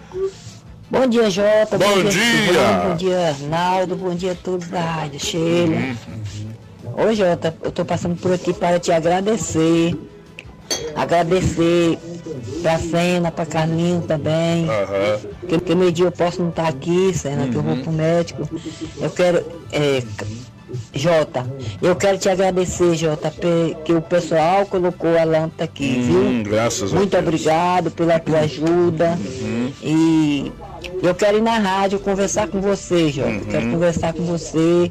Bom dia, Jota. Bom, bom dia. dia. Bom dia, Arnaldo. Bom dia a todos da rádio, Sheila. Uhum. Ô, Jota, eu estou passando por aqui para te agradecer. Agradecer pra Sena, pra Carlinho também. Uhum. Porque, porque meio dia eu posso não estar aqui, Sena, uhum. que eu vou pro médico. Eu quero. É, Jota, eu quero te agradecer, Jota, que o pessoal colocou a lâmpada aqui, hum, viu? Graças Muito a Deus. Obrigado pela tua ajuda. Uhum. E eu quero ir na rádio conversar com você, Jota. Uhum. Quero conversar com você.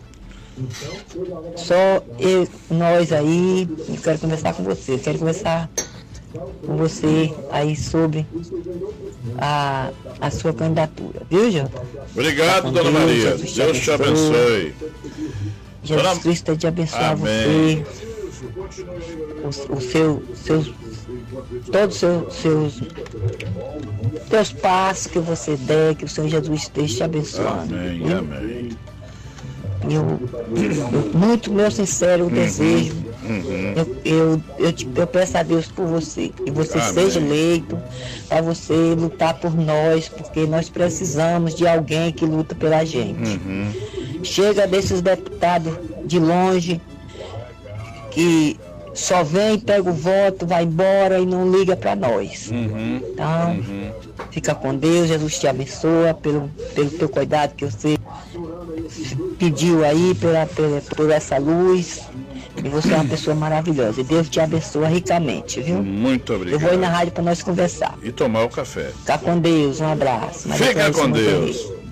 Só eu, nós aí, eu quero conversar com você, eu quero conversar com você aí sobre a, a sua candidatura, viu, Jota? Obrigado, Dona Deus, Maria. Deus te Deus abençoe. abençoe. Jesus Dona... Cristo te abençoe. Amém. Você, o, o seu, seus, todos os seus, seus teus passos que você der, que o Senhor Jesus esteja te abençoando. Amém, viu? amém. Eu, eu, muito meu sincero uhum, desejo, uhum. eu, eu, eu, eu peço a Deus por você, que você Amém. Seja eleito, para você lutar por nós, porque nós precisamos de alguém que luta pela gente. Uhum. Chega desses deputados de longe, que só vem, pega o voto, vai embora e não liga para nós. Uhum. Então, uhum. fica com Deus, Jesus te abençoa pelo, pelo teu cuidado que você pediu aí pela, pela, por essa luz. E você é uma pessoa maravilhosa. E Deus te abençoa ricamente, viu? Muito obrigado. Eu vou ir na rádio para nós conversar. E tomar o café. Fica com Deus, um abraço. Fica com Deus.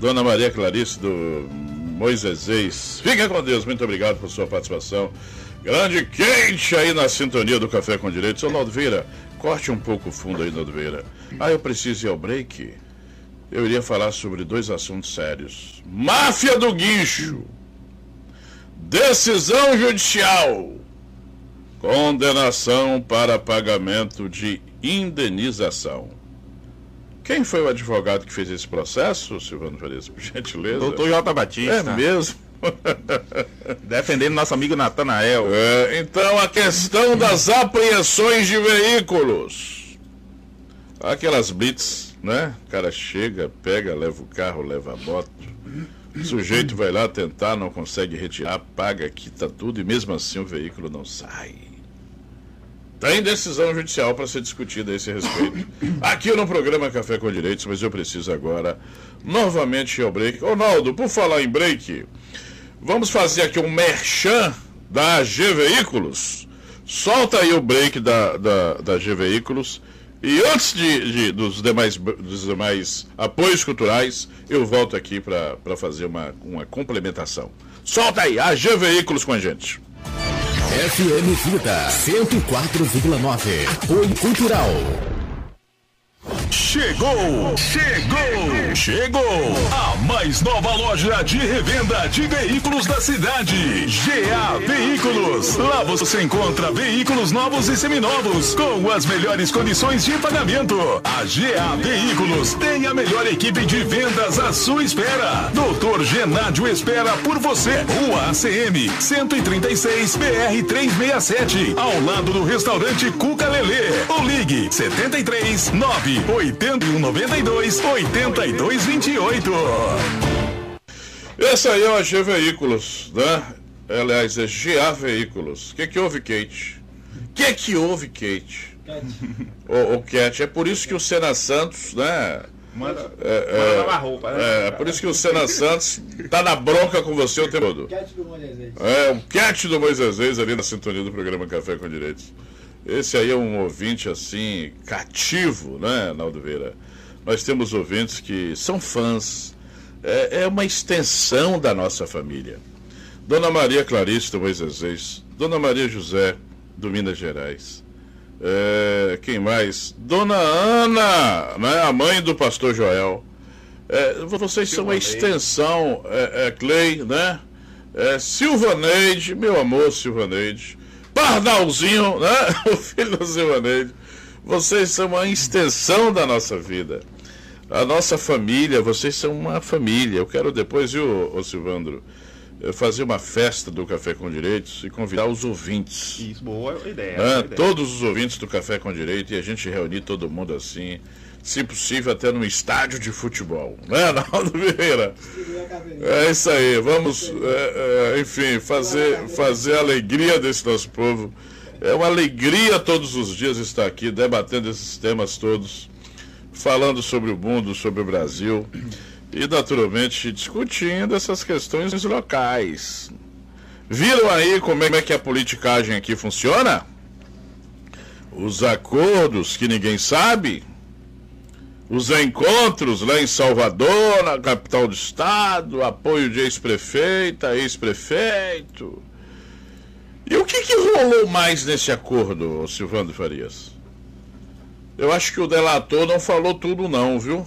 Dona Maria Clarice do Moisés. Fica com Deus, muito obrigado por sua participação. Grande quente aí na sintonia do Café com Direito. Seu Naldo Vieira, corte um pouco o fundo aí, Naldo Vieira. Ah, eu preciso ir ao break. Eu iria falar sobre dois assuntos sérios. Máfia do guincho. Decisão judicial. Condenação para pagamento de indenização. Quem foi o advogado que fez esse processo, Silvano Farias? Por gentileza. Doutor J. Batista. É mesmo? Defendendo nosso amigo Natanael. É, então, a questão das apreensões de veículos. Aquelas blitz, né? O cara chega, pega, leva o carro, leva a moto. O sujeito vai lá tentar, não consegue retirar, paga, quita tudo e mesmo assim o veículo não sai. Tem decisão judicial para ser discutida a esse respeito. Aqui no programa Café com Direitos, mas eu preciso agora novamente ir ao break. Ronaldo, por falar em break, vamos fazer aqui um merchan da A G Veículos. Solta aí o break da, da, da A G Veículos. E antes de, de, dos, demais, dos demais apoios culturais, eu volto aqui para fazer uma, uma complementação. Solta aí, A G Veículos com a gente. F M Vida cento e quatro vírgula nove. Apoio Cultural. Chegou! Chegou! Chegou! A mais nova loja de revenda de veículos da cidade. G A Veículos. Lá você encontra veículos novos e seminovos com as melhores condições de pagamento. A G A Veículos tem a melhor equipe de vendas à sua espera. doutor Genádio espera por você. Rua A C M cento e trinta e seis, B R trezentos e sessenta e sete, ao lado do restaurante Cuca Lelê. Ou ligue setenta e três, nove oitenta e um, noventa e dois, oitenta e dois, vinte e oito. Esse aí é o A G Veículos, né? Aliás, é G A Veículos. O que que houve, Kate? O que que houve, Kate? O, o Kate, é por isso que o Sena Santos, né? Manda, é, manda é, lavar roupa, né? É, é por isso que o Sena Santos tá na bronca com você o tempo todo. É, o Cat do Moisés ali na sintonia do programa Café com Direitos. Esse aí é um ouvinte, assim, cativo, né, Naldo Vieira? Nós temos ouvintes que são fãs. É, é uma extensão da nossa família. Dona Maria Clarice do Moisés, Dona Maria José do Minas Gerais. É, quem mais? Dona Ana, né, a mãe do pastor Joel. É, vocês são uma extensão, é, é, Clay, né? É, Silvaneide, meu amor, Silvaneide. Pardalzinho, né? O filho da Silvaneide. Vocês são uma extensão da nossa vida. A nossa família, vocês são uma família. Eu quero depois, viu, ô Silvandro, fazer uma festa do Café com Direitos e convidar os ouvintes. Isso, boa ideia. Né? Boa ideia. Todos os ouvintes do Café com Direito e a gente reunir todo mundo assim, se possível até num estádio de futebol, né, Naldo Vieira? É isso aí, vamos, é, é, enfim, fazer, fazer a alegria desse nosso povo. É uma alegria todos os dias estar aqui debatendo esses temas todos, falando sobre o mundo, sobre o Brasil e, naturalmente, discutindo essas questões locais. Viram aí como é que a politicagem aqui funciona? Os acordos que ninguém sabe? Os encontros lá em Salvador, na capital do estado, apoio de ex-prefeita, ex-prefeito. E o que que rolou mais nesse acordo, Silvano Farias? Eu acho que o delator não falou tudo não, viu?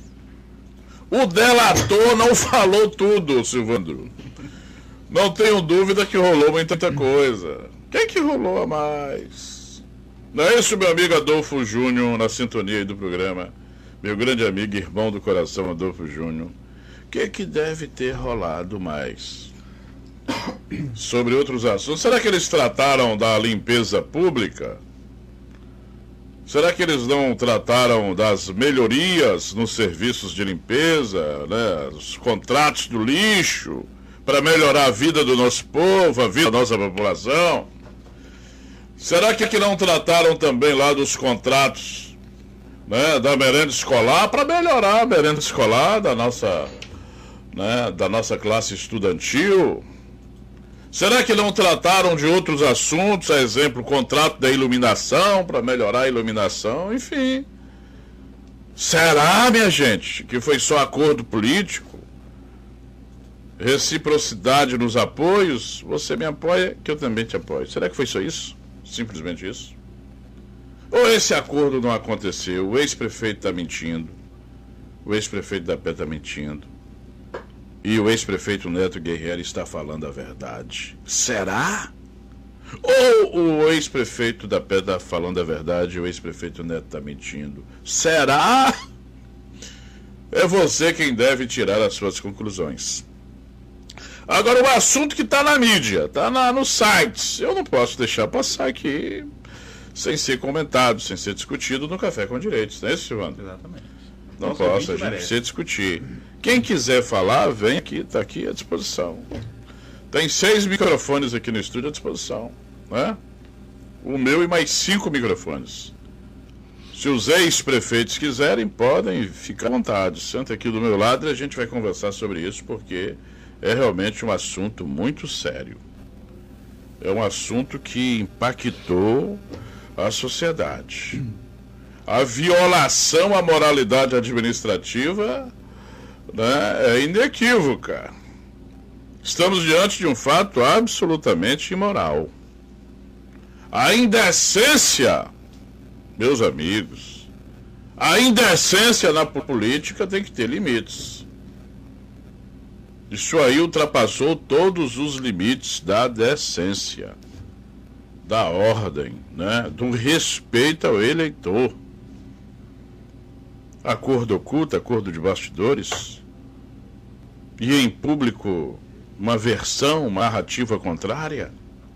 O delator não falou tudo, Silvandro. Não tenho dúvida que rolou muita coisa. O que que rolou a mais? Não é isso, meu amigo Adolfo Júnior, na sintonia aí do programa? Meu grande amigo, irmão do coração, Adolfo Júnior. O que que deve ter rolado mais? Sobre outros assuntos. Será que eles trataram da limpeza pública? Será que eles não trataram das melhorias nos serviços de limpeza, né? Os contratos do lixo, para melhorar a vida do nosso povo, a vida da nossa população? Será que, que não trataram também lá dos contratos, né, da merenda escolar, para melhorar a merenda escolar da nossa, né, da nossa classe estudantil? Será que não trataram de outros assuntos, a exemplo, o contrato da iluminação, para melhorar a iluminação, enfim. Será, minha gente, que foi só acordo político? reciprocidade nos apoios, você me apoia, que eu também te apoio. Será que foi só isso? Simplesmente isso? Ou esse acordo não aconteceu? O ex-prefeito está mentindo, o ex-prefeito da Pé está mentindo, e o ex-prefeito Neto Guerreiro está falando a verdade. Será? Ou o ex-prefeito da Pé está falando a verdade e o ex-prefeito Neto está mentindo? Será? É você quem deve tirar as suas conclusões. Agora, o assunto que está na mídia, está nos sites, eu não posso deixar passar aqui sem ser comentado, sem ser discutido no Café com Direitos, não é isso, Silvano? Exatamente. Não Nossa, posso, a gente precisa discutir. Quem quiser falar, vem aqui, está aqui à disposição. Tem seis microfones aqui no estúdio à disposição, né? O meu e mais cinco microfones. Se os ex-prefeitos quiserem, podem ficar à vontade. Senta aqui do meu lado e a gente vai conversar sobre isso, porque é realmente um assunto muito sério. É um assunto que impactou a sociedade. A violação à moralidade administrativa, né, é inequívoca. Estamos diante de um fato absolutamente imoral. A indecência, meus amigos, a indecência na política tem que ter limites. Isso aí ultrapassou todos os limites da decência, da ordem, né, do respeito ao eleitor. Acordo oculto, acordo de bastidores, e em público uma versão, uma narrativa contrária.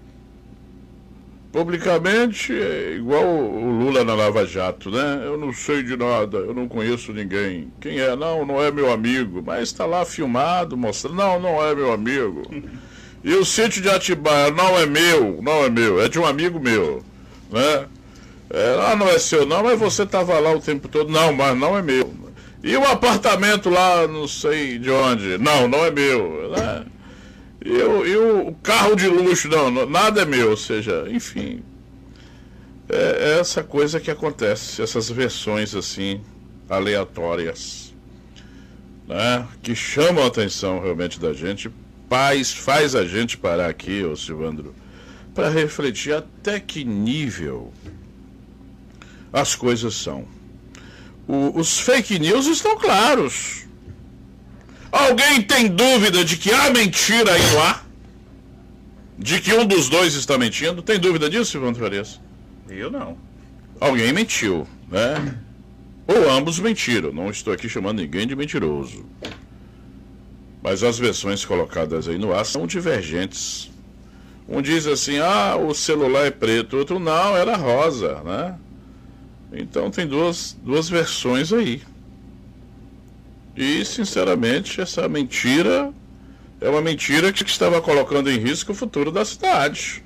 Publicamente é igual o Lula na Lava Jato, né? Eu não sei de nada, eu não conheço ninguém. Quem é? Não, não é meu amigo. Mas está lá filmado, mostrando. Não, não é meu amigo. E o sítio de Atibaia não é meu, não é meu, é de um amigo meu, né? É, ah, não é seu não, mas você estava lá o tempo todo. Não, mas não é meu. E o apartamento lá, não sei de onde. Não, não é meu, né? E, o, e o carro de luxo, não, não, nada é meu. Ou seja, enfim, é, é essa coisa que acontece, essas versões assim, aleatórias, né? Que chamam a atenção realmente da gente. Paz, faz a gente parar aqui, ô Silvandro, para refletir até que nível as coisas são. O, os fake news estão claros. Alguém tem dúvida de que há mentira aí no ar? De que um dos dois está mentindo? Tem dúvida disso, Silvandro Farias? Eu não. Alguém mentiu, né? Ou ambos mentiram. Não estou aqui chamando ninguém de mentiroso. Mas as versões colocadas aí no ar são divergentes. Um diz assim, ah, o celular é preto, outro não, era rosa, né? Então tem duas, duas versões aí. E, sinceramente, essa mentira é uma mentira que estava colocando em risco o futuro da cidade.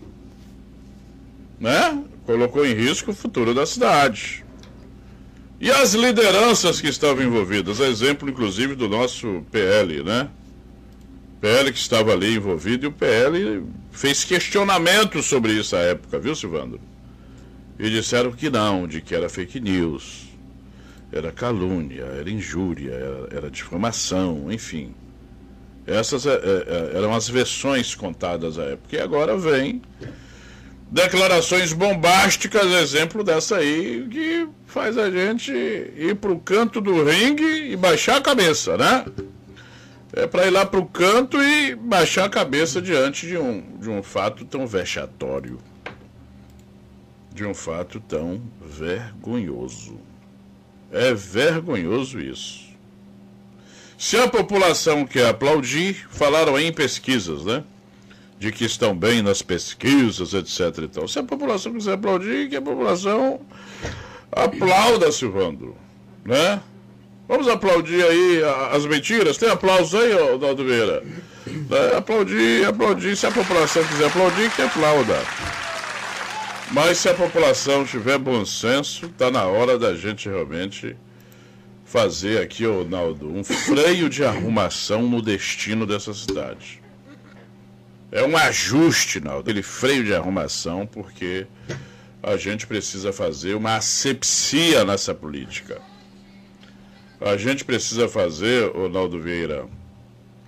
Né? Colocou em risco o futuro da cidade. E as lideranças que estavam envolvidas, exemplo, inclusive, do nosso P L, né? P L que estava ali envolvido, e o P L fez questionamentos sobre isso à época, viu, Silvandro? E disseram que não, de que era fake news, era calúnia, era injúria, era, era difamação, enfim. Essas é, é, eram as versões contadas à época. E agora vem declarações bombásticas, exemplo dessa aí, que faz a gente ir para o canto do ringue e baixar a cabeça, né? É para ir lá para o canto e baixar a cabeça diante de um, de um fato tão vexatório. De um fato tão vergonhoso. É vergonhoso isso. Se a população quer aplaudir, falaram aí em pesquisas, né? De que estão bem nas pesquisas, etc e tal. Se a população quiser aplaudir, que a população aplauda, Silvandro, né? Vamos aplaudir aí as mentiras? Tem aplausos aí, ô Daldo Vieira? É, aplaudir, aplaudir. Se a população quiser aplaudir, que aplauda. Mas se a população tiver bom senso, está na hora da gente realmente fazer aqui, ô Naldo, um freio de arrumação no destino dessa cidade. É um ajuste, Naldo, aquele freio de arrumação, porque a gente precisa fazer uma asepsia nessa política. A gente precisa fazer, ô Naldo Vieira,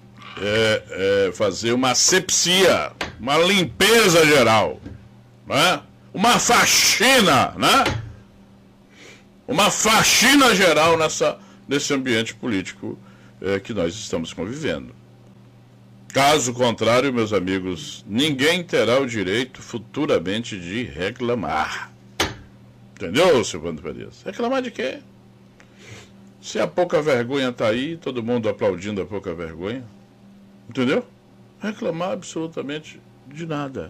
é, é, fazer uma asepsia, uma limpeza geral, né? Uma faxina, né? Uma faxina geral nessa, nesse ambiente político é, que nós estamos convivendo. Caso contrário, meus amigos, ninguém terá o direito futuramente de reclamar. Entendeu, Silvano Farias? Reclamar de quê? Se a pouca vergonha está aí, todo mundo aplaudindo a pouca vergonha. Entendeu? Reclamar absolutamente de nada.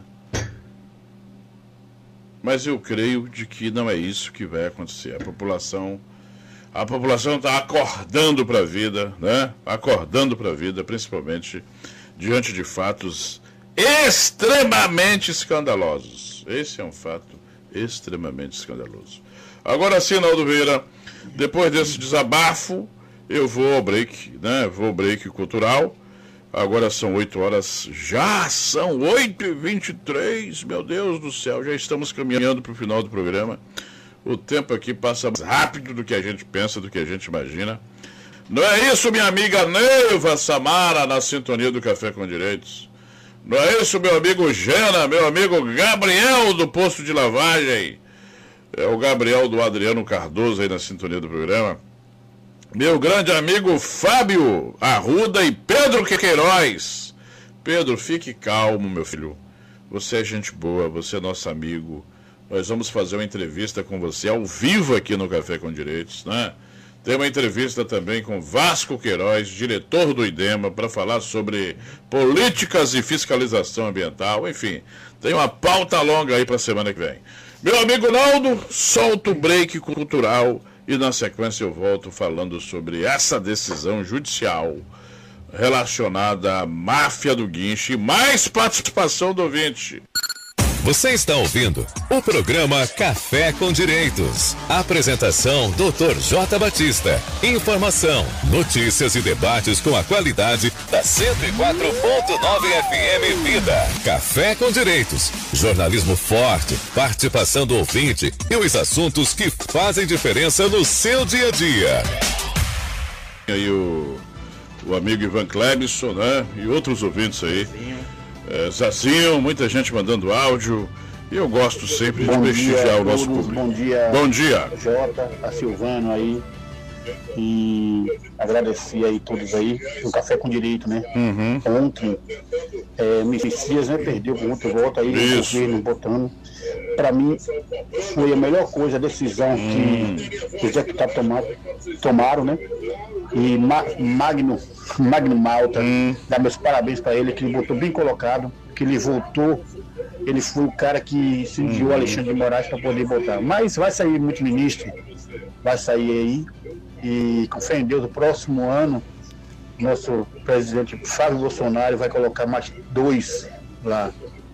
Mas eu creio de que não é isso que vai acontecer. A população a população está acordando para a vida, né? Acordando para a vida, principalmente diante de fatos extremamente escandalosos. Esse é um fato extremamente escandaloso. Agora sim, Naldo Vieira, depois desse desabafo, eu vou ao break, né? Vou ao break cultural. Agora são oito horas, já são oito e vinte e três, meu Deus do céu, já estamos caminhando para o final do programa. O tempo aqui passa mais rápido do que a gente pensa, do que a gente imagina. Não é isso, minha amiga Neiva Samara, na sintonia do Café com Direitos? Não é isso, meu amigo Gena, meu amigo Gabriel do Posto de Lavagem? É o Gabriel do Adriano Cardoso aí na sintonia do programa. Meu grande amigo Fábio Arruda e Pedro Queiroz. Pedro, fique calmo, meu filho. Você é gente boa, você é nosso amigo. Nós vamos fazer uma entrevista com você ao vivo aqui no Café com Direitos, né? Tem uma entrevista também com Vasco Queiroz, diretor do IDEMA, para falar sobre políticas e fiscalização ambiental. Enfim, tem uma pauta longa aí para a semana que vem. Meu amigo Naldo, solta o break cultural e na sequência eu volto falando sobre essa decisão judicial relacionada à máfia do guincho e mais participação do ouvinte. Você está ouvindo o programa Café com Direitos. Apresentação doutor J. Batista. Informação, notícias e debates com a qualidade da cento e quatro ponto nove F M Vida. Café com Direitos. Jornalismo forte, participação do ouvinte e os assuntos que fazem diferença no seu dia a dia. E aí o, o amigo Ivan Clebson, né? E outros ouvintes aí. É, Zazinho, muita gente mandando áudio. E eu gosto sempre bom de prestigiar dia, o nosso todos, público. Bom dia. Bom dia. Jota, a Silvano aí. E agradecer aí todos aí. O Café com Direito, né? Uhum. Ontem, é, Messias, né? Perdeu por outro voto aí. Isso. O governo botando. Para mim, foi a melhor coisa, a decisão hum. que os deputados tomaram, tomaram, né? E Ma Magno, Magno Malta, hum. dá meus parabéns para ele, que ele botou bem colocado, que ele voltou, ele foi o cara que incendiou hum. Alexandre de Moraes para poder votar. Mas vai sair muito ministro, vai sair aí, e com fé em Deus, no próximo ano, nosso presidente Fábio Bolsonaro vai colocar mais dois lá.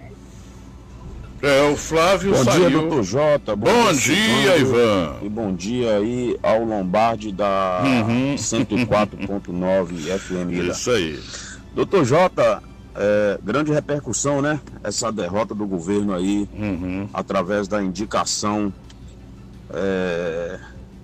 É, o Flávio bom saiu. Dia, doutor Jota. Bom, bom dia, dia Ivan. E bom dia aí ao Lombardi da uhum. cento e quatro ponto nove F M. Isso aí. doutor Jota, é, grande repercussão, né? Essa derrota do governo aí, uhum. através da indicação, é,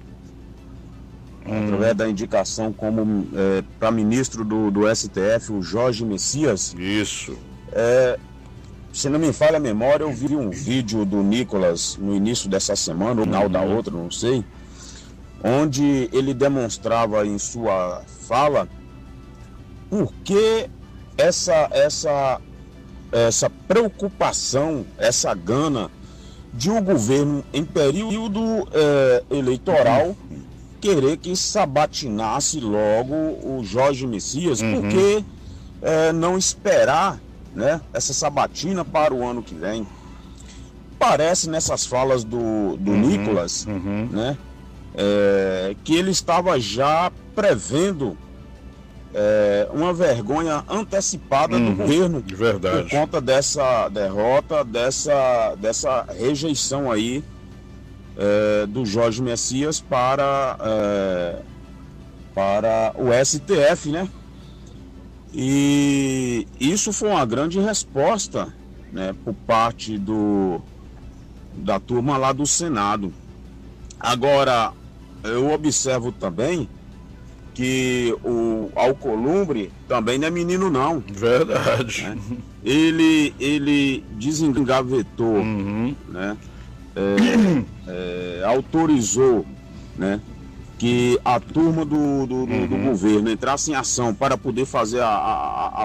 uhum. através da indicação como é, para ministro do, do S T F, o Jorge Messias. Isso. É, Se não me falha a memória, eu vi um vídeo do Nicolas no início dessa semana, ou no final da outra, não sei, onde ele demonstrava em sua fala por que essa, essa, essa preocupação, essa gana de um governo em período é, eleitoral querer que sabatinasse logo o Jorge Messias, uhum. porque é, não esperar, né, essa sabatina para o ano que vem. Parece nessas falas do, do uhum, Nicolas, uhum. né, é, que ele estava já prevendo é, uma vergonha antecipada uhum, do governo de verdade. Por conta dessa derrota, dessa, dessa rejeição aí é, do Jorge Messias para, é, para o S T F, né? E isso foi uma grande resposta, né, por parte do, da turma lá do Senado. Agora, eu observo também que o Alcolumbre também não é menino não. Verdade. Né? Ele, ele desengavetou, uhum. né? É, é, autorizou, né, que a turma do, do, do, uhum. do governo entrasse em ação para poder fazer a, a, a